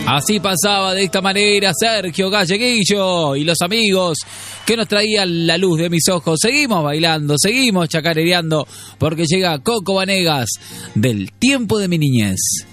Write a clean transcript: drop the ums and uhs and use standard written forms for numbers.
Así pasaba de esta manera Sergio Galleguillo y los amigos que nos traían la luz de mis ojos. Seguimos bailando, seguimos chacarereando, porque llega Coco Vanegas del tiempo de mi niñez.